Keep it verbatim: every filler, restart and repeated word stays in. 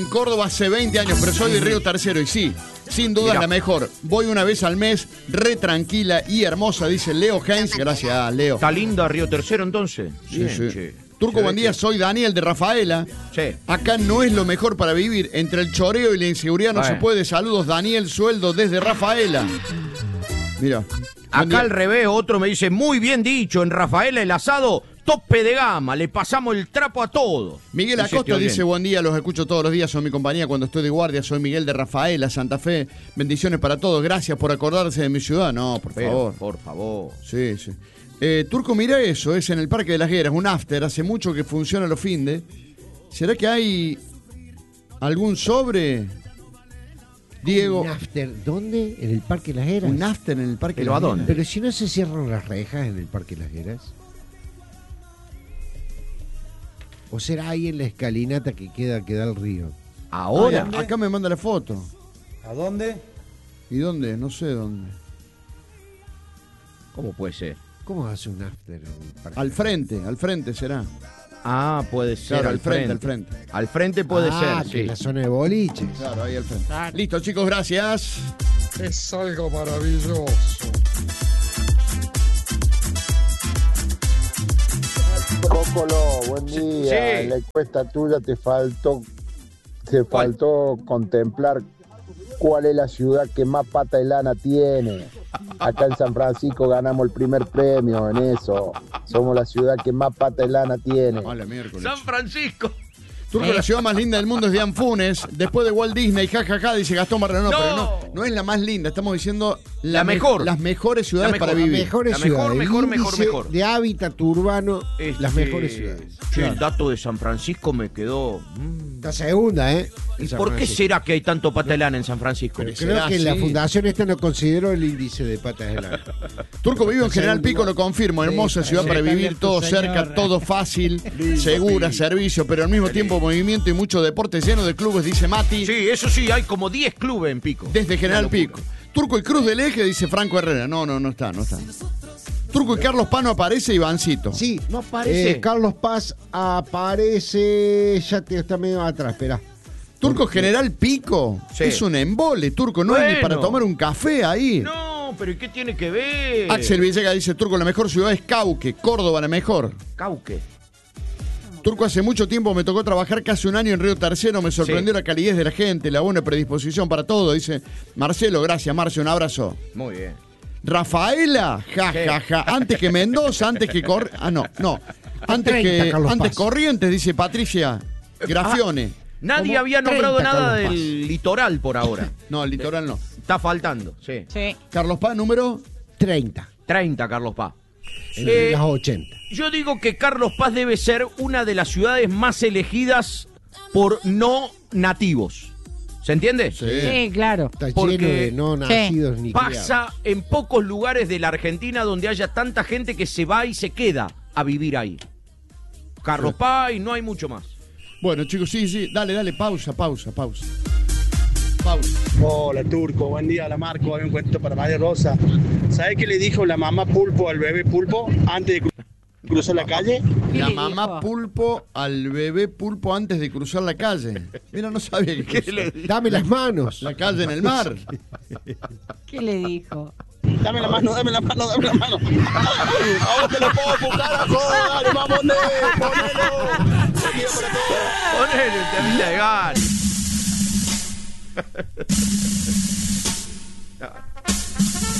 en Córdoba hace veinte años, pero soy de Río Tercero y sí, sin duda es la mejor. Voy una vez al mes, re tranquila y hermosa, dice Leo Heinz. Gracias, Leo. ¿Está linda Río Tercero entonces? Sí, Bien, sí. che. Turco, buen día, soy Daniel de Rafaela. Sí. Acá no es lo mejor para vivir. Entre el choreo y la inseguridad no Bueno. se puede. Saludos, Daniel Sueldo desde Rafaela. Mira. Acá al revés, otro me dice, muy bien dicho, en Rafaela el asado, tope de gama, le pasamos el trapo a todos. Miguel Dice Acosta este dice, buen día, los escucho todos los días, son mi compañía cuando estoy de guardia, soy Miguel de Rafaela, Santa Fe, bendiciones para todos, gracias por acordarse de mi ciudad. No, por Pero, favor. por favor. Sí, sí. Eh, Turco, mira eso, es en el Parque de las Gueras, un after, hace mucho que funciona los findes. ¿Será que hay algún sobre, Diego? ¿Un after dónde? ¿En el Parque Las Heras? Un after en el Parque de ¿Pero las a dónde? Gueras. Pero si no se cierran las rejas en el Parque Las Heras. ¿O será ahí en la escalinata que queda, que da el río? Ahora. Ah, acá me manda la foto. ¿A dónde? ¿Y dónde? No sé dónde. ¿Cómo puede ser? ¿Cómo hace un after en el Parque? Al frente, al frente será. Ah, puede ser. Claro, al al frente, al frente. Al frente puede ah, ser, que sí. en la zona de boliches. Claro, ahí al frente. Listo, chicos, gracias. Es algo maravilloso. Cócolo, buen día. Sí. En la encuesta tuya te faltó, te ¿Cuál? faltó contemplar cuál es la ciudad que más pata de lana tiene. Acá en San Francisco ganamos el primer premio en eso. Somos la ciudad que más pata de lana tiene. Hola, miércoles. San Francisco. Turco, la ciudad más linda del mundo es Dian Funes. Después de Walt Disney, jajaja, ja, ja, dice Gastón Barrero. No, No. pero no, no es la más linda. Estamos diciendo La mejor. Las mejores ciudades La mejor. para Las vivir. mejores La mejor, ciudades. mejor, El mejor, índice mejor. de hábitat urbano, Este, las mejores ciudades. Che, el dato de San Francisco me quedó. mm. La segunda, ¿eh? ¿Y San por qué Francisco. será que hay tanto patelán en San Francisco? Pero será creo que la así. fundación esta no consideró el índice de patas de lana. Turco, vivo en Está General segundo Pico, lo lugar. confirmo. Hermosa Sí, ciudad sí, para está vivir, bien, todo señora. cerca, todo fácil, segura, servicio, pero al mismo tiempo movimiento y mucho deporte lleno de clubes, dice Mati. Sí, eso sí, hay como diez clubes en Pico. Desde General Una locura. Pico. Turco y Cruz del Eje, dice Franco Herrera. No, no, no está, no está. Turco y Carlos Pano aparece Ivancito. Sí, No aparece. eh, Carlos Paz aparece, ya te está medio atrás, espera. Turco General Pico. Sí. Es un embole, Turco. No es ni Bueno. para tomar un café ahí. No, pero ¿y qué tiene que ver? Axel Villegas dice, Turco, la mejor ciudad es Cauque. Córdoba, la mejor. Cauque. Turco, hace mucho tiempo me tocó trabajar casi un año en Río Tercero. Me sorprendió Sí. la calidez de la gente, la buena predisposición para todo. Dice Marcelo, gracias, Marcio, un abrazo. Muy bien. Rafaela, ja, ¿Qué? ja, ja. Antes que Mendoza, antes que Cor... Ah, no, no. Antes treinta, que Carlos antes Paz. Corrientes, dice Patricia Grafione. Nadie Como había nombrado treinta nada Carlos Paz. del litoral por ahora. No, el litoral no. Está faltando, sí. Sí. Carlos Paz, número... treinta, treinta, Carlos Paz. entre Eh, las ochenta. Yo digo que Carlos Paz debe ser una de las ciudades más elegidas por no nativos. ¿Se entiende? Sí, claro. Está porque- lleno de no nacidos ni criados. Pasa en pocos lugares de la Argentina donde haya tanta gente que se va y se queda a vivir ahí. Carlos Paz y no hay mucho más. Bueno, chicos, sí, sí. Dale, dale, pausa, pausa, pausa. Pausa. Hola Turco, buen día, la Marco, hay un cuento para María Rosa. ¿Sabes qué le dijo la mamá pulpo al bebé pulpo antes de cru- cruzar la calle? ¿Qué La le mamá dijo? pulpo al bebé pulpo antes de cruzar la calle. Mira, no sabía que ¿Qué cruzar le- Dame las manos. la calle en el mar. ¿Qué le dijo? Dame la mano, dame la mano, dame la mano. A vos te lo puedo buscar a joder, dale, mamoné, ponelo. Te quiero para todos. Ponele un temita de gana.